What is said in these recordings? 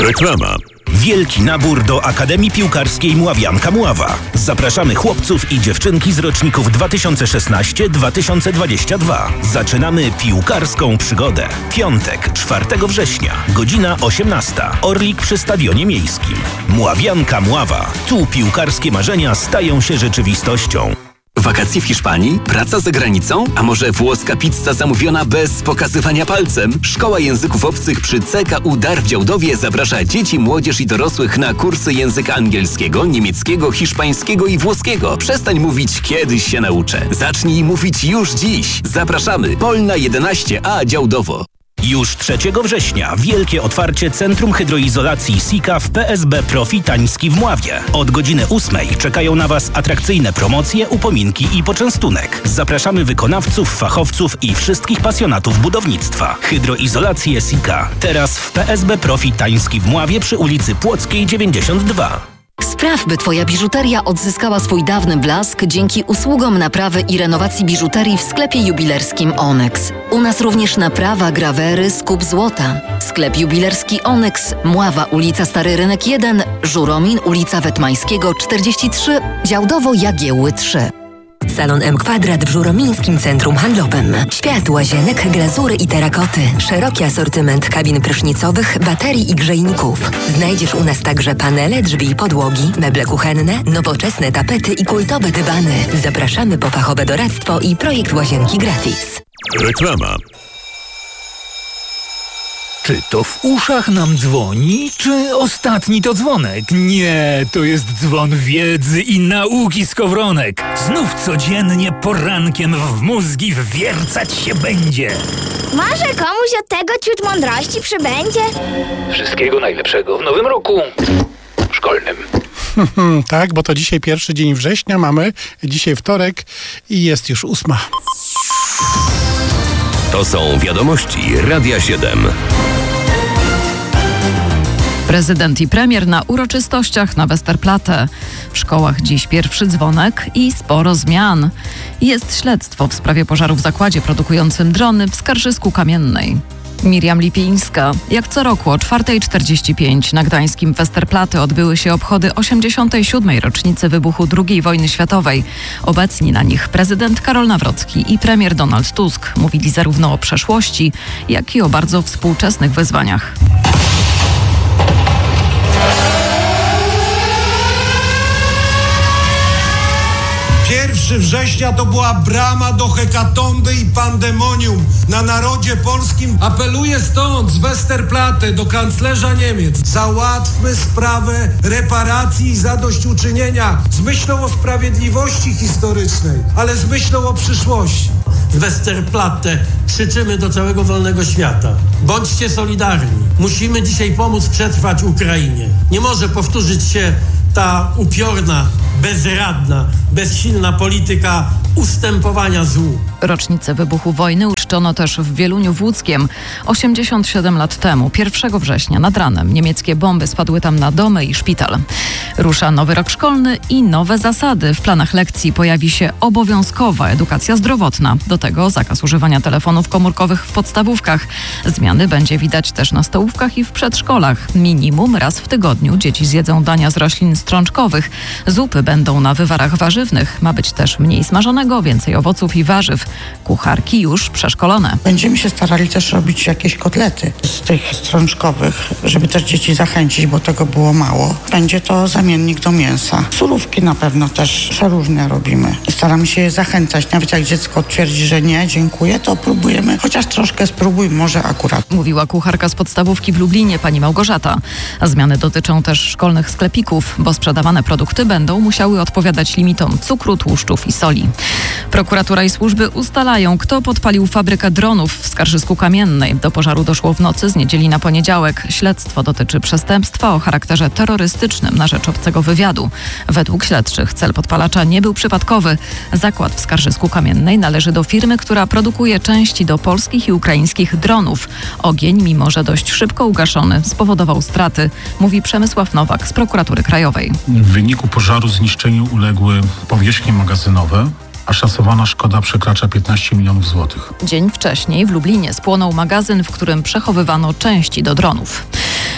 Reklama. Wielki nabór do Akademii Piłkarskiej Mławianka Mława. Zapraszamy chłopców i dziewczynki z roczników 2016-2022. Zaczynamy piłkarską przygodę. Piątek, 4 września, godzina 18. Orlik przy Stadionie Miejskim. Mławianka Mława. Tu piłkarskie marzenia stają się rzeczywistością. Wakacje w Hiszpanii? Praca za granicą? A może włoska pizza zamówiona bez pokazywania palcem? Szkoła Języków Obcych przy CKU Dar w Działdowie zaprasza dzieci, młodzież i dorosłych na kursy języka angielskiego, niemieckiego, hiszpańskiego i włoskiego. Przestań mówić, kiedyś się nauczę. Zacznij mówić już dziś. Zapraszamy. Polna 11A Działdowo. Już 3 września wielkie otwarcie Centrum Hydroizolacji SIKA w PSB Profi Tański w Mławie. Od godziny 8 czekają na Was atrakcyjne promocje, upominki i poczęstunek. Zapraszamy wykonawców, fachowców i wszystkich pasjonatów budownictwa. Hydroizolację SIKA. Teraz w PSB Profi Tański w Mławie przy ulicy Płockiej 92. Spraw, by Twoja biżuteria odzyskała swój dawny blask dzięki usługom naprawy i renowacji biżuterii w sklepie jubilerskim Onyx. U nas również naprawa, grawery, skup złota. Sklep jubilerski Onyx, Mława, ulica Stary Rynek 1, Żuromin, ulica Wetmańskiego 43, Działdowo Jagiełły 3. Salon M Kwadrat w Żuromińskim Centrum Handlowym. Świat łazienek, glazury i terakoty. Szeroki asortyment kabin prysznicowych, baterii i grzejników. Znajdziesz u nas także panele, drzwi i podłogi, meble kuchenne, nowoczesne tapety i kultowe dywany. Zapraszamy po fachowe doradztwo i projekt łazienki gratis. Reklama. Czy to w uszach nam dzwoni, czy ostatni to dzwonek? Nie, to jest dzwon wiedzy i nauki z Kowronek. Znów codziennie porankiem w mózgi wwiercać się będzie. Może komuś od tego ciut mądrości przybędzie? Wszystkiego najlepszego w nowym roku szkolnym. Tak, bo to dzisiaj pierwszy dzień września, mamy dzisiaj wtorek i jest już 8. To są wiadomości Radia 7. Prezydent i premier na uroczystościach na Westerplatte. W szkołach dziś pierwszy dzwonek i sporo zmian. Jest śledztwo w sprawie pożaru w zakładzie produkującym drony w Skarżysku-Kamiennej. Miriam Lipińska. Jak co roku o 4:45 na gdańskim Westerplatte odbyły się obchody 87. rocznicy wybuchu II wojny światowej. Obecni na nich prezydent Karol Nawrocki i premier Donald Tusk mówili zarówno o przeszłości, jak i o bardzo współczesnych wyzwaniach. 1 września to była brama do hekatomby i pandemonium na narodzie polskim. Apeluję stąd z Westerplatte do kanclerza Niemiec. Załatwmy sprawę reparacji i zadośćuczynienia z myślą o sprawiedliwości historycznej, ale z myślą o przyszłości. W Westerplatte krzyczymy do całego wolnego świata. Bądźcie solidarni. Musimy dzisiaj pomóc przetrwać Ukrainie. Nie może powtórzyć się ta upiorna, bezradna, bezsilna polityka ustępowania złu. Rocznicę wybuchu wojny uczczono też w Wieluniu Włódzkiem. 87 lat temu, 1 września nad ranem, niemieckie bomby spadły tam na domy i szpital. Rusza nowy rok szkolny i nowe zasady. W planach lekcji pojawi się obowiązkowa edukacja zdrowotna. Do tego zakaz używania telefonów komórkowych w podstawówkach. Zmiany będzie widać też na stołówkach i w przedszkolach. Minimum raz w tygodniu dzieci zjedzą dania z roślin strączkowych. Zupy będą na wywarach warzywnych. Ma być też mniej smażonego, więcej owoców i warzyw. Kucharki już przeszkolone. Będziemy się starali też robić jakieś kotlety z tych strączkowych, żeby też dzieci zachęcić, bo tego było mało. Będzie to zamiennik do mięsa. Surówki na pewno też przeróżne robimy. Staramy się je zachęcać. Nawet jak dziecko twierdzi, że nie, dziękuję, to próbujemy. Chociaż troszkę spróbuj, może akurat. Mówiła kucharka z podstawówki w Lublinie, pani Małgorzata. A zmiany dotyczą też szkolnych sklepików, bo sprzedawane produkty będą musiały odpowiadać limitom cukru, tłuszczów i soli. Prokuratura i służby ustalają, kto podpalił fabrykę dronów w Skarżysku-Kamiennej. Do pożaru doszło w nocy z niedzieli na poniedziałek. Śledztwo dotyczy przestępstwa o charakterze terrorystycznym na rzecz obcego wywiadu. Według śledczych cel podpalacza nie był przypadkowy. Zakład w Skarżysku-Kamiennej należy do firmy, która produkuje części do polskich i ukraińskich dronów. Ogień, mimo że dość szybko ugaszony, spowodował straty, mówi Przemysław Nowak z Prokuratury Krajowej. W wyniku pożaru zniszczeniu uległy powierzchnie magazynowe, a szacowana szkoda przekracza 15 milionów złotych. Dzień wcześniej w Lublinie spłonął magazyn, w którym przechowywano części do dronów.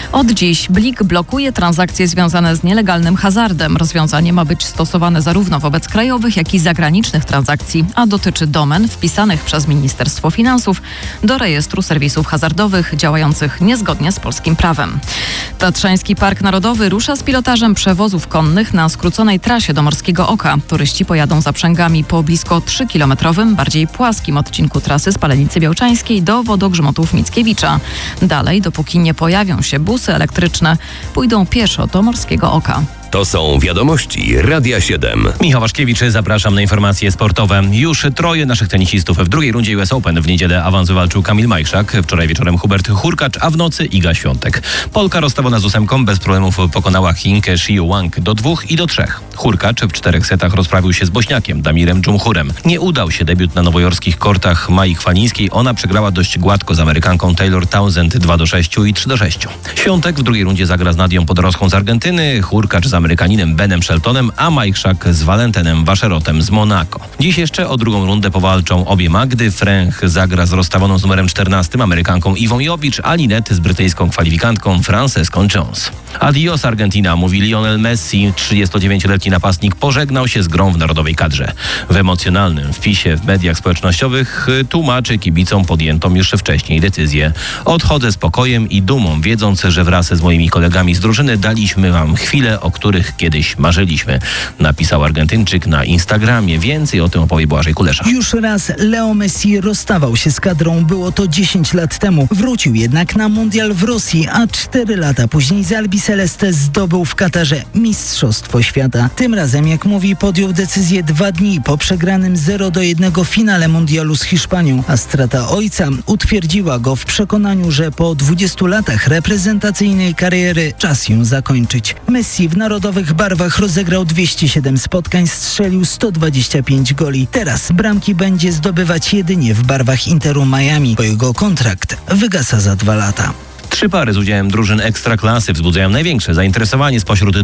Od dziś Blik blokuje transakcje związane z nielegalnym hazardem. Rozwiązanie ma być stosowane zarówno wobec krajowych, jak i zagranicznych transakcji, a dotyczy domen wpisanych przez Ministerstwo Finansów do rejestru serwisów hazardowych działających niezgodnie z polskim prawem. Tatrzański Park Narodowy rusza z pilotażem przewozów konnych na skróconej trasie do Morskiego Oka. Turyści pojadą zaprzęgami po blisko 3-kilometrowym, bardziej płaskim odcinku trasy z Palenicy Białczańskiej do Wodogrzmotów Mickiewicza. Dalej, dopóki nie pojawią się busy elektryczne, pójdą pieszo do Morskiego Oka. To są wiadomości Radia 7. Michał Waszkiewicz, zapraszam na informacje sportowe. Już troje naszych tenisistów w drugiej rundzie US Open. W niedzielę awans wywalczył Kamil Majchrzak, wczoraj wieczorem Hubert Hurkacz, a w nocy Iga Świątek. Polka rozstawiona z 8 bez problemów pokonała Chinkę Xiu Wang do 2 i do 3. Hurkacz w 4 setach rozprawił się z Bośniakiem Damirem Dżumhurem. Nie udał się debiut na nowojorskich kortach Mai Chwalińskiej. Ona przegrała dość gładko z Amerykanką Taylor Townsend 2-6 i 3-6. Świątek w drugiej rundzie zagra z Nadią Podorowską z Argentyny, Hurkacz z Amerykaninem Benem Sheltonem, a Majchrzak z Walentynem Vacherotem z Monako. Dziś jeszcze o drugą rundę powalczą obie Magdy. Fręch zagra z rozstawioną z numerem 14 Amerykanką Iwą Jowicz, a Linette z brytyjską kwalifikantką Franceską Jones. Adios Argentina, mówi Lionel Messi. 39-letni napastnik pożegnał się z grą w narodowej kadrze. W emocjonalnym wpisie w mediach społecznościowych tłumaczy kibicom podjętą już wcześniej decyzję. Odchodzę z pokojem i dumą, wiedząc, że wraz z moimi kolegami z drużyny daliśmy wam chwile, o których kiedyś marzyliśmy, napisał Argentyńczyk na Instagramie. Więcej o tym opowie Błażej Kulesza. Już raz Leo Messi rozstawał się z kadrą. Było to 10 lat temu. Wrócił jednak na mundial w Rosji, a 4 lata później z Albi Celeste zdobył w Katarze Mistrzostwo Świata. Tym razem, jak mówi, podjął decyzję 2 dni po przegranym 0-1 finale mundialu z Hiszpanią, a strata ojca utwierdziła go w przekonaniu, że po 20 latach reprezentacyjnej kariery czas ją zakończyć. Messi w narodowych barwach rozegrał 207 spotkań, strzelił 125 goli. Teraz bramki będzie zdobywać jedynie w barwach Interu Miami, bo jego kontrakt wygasa za 2 lata. 3 pary z udziałem drużyn Ekstraklasy wzbudzają największe zainteresowanie spośród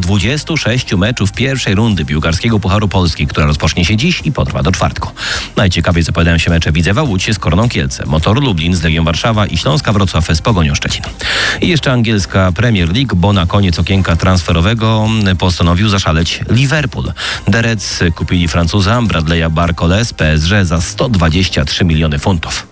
26 meczów pierwszej rundy piłkarskiego Pucharu Polski, która rozpocznie się dziś i potrwa do czwartku. Najciekawiej zapowiadają się mecze Widzewa Łódź z Korną Kielce, Motor Lublin z Legią Warszawa i Śląska Wrocław z Pogonią Szczecin. I jeszcze angielska Premier League, bo na koniec okienka transferowego postanowił zaszaleć Liverpool. The Reds kupili Francuza Bradley'a Barcola z PSG za 123 miliony funtów.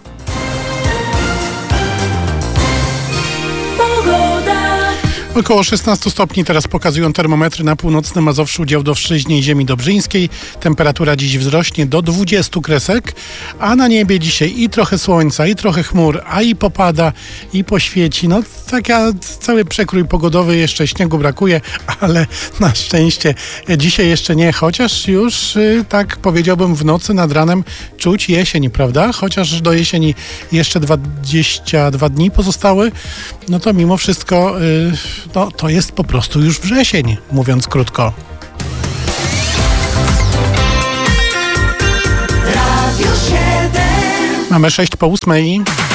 Około 16 stopni teraz pokazują termometry na północnym Mazowszu, Działdowszczyźnie i ziemi dobrzyńskiej. Temperatura dziś wzrośnie do 20 kresek, a na niebie dzisiaj i trochę słońca, i trochę chmur, a i popada, i poświeci. No cały przekrój pogodowy, jeszcze śniegu brakuje, ale na szczęście dzisiaj jeszcze nie, chociaż już tak powiedziałbym w nocy nad ranem czuć jesień, prawda? Chociaż do jesieni jeszcze 22 dni pozostały, no to mimo wszystko no, to jest po prostu już wrzesień, mówiąc krótko. Mamy 6 po 8.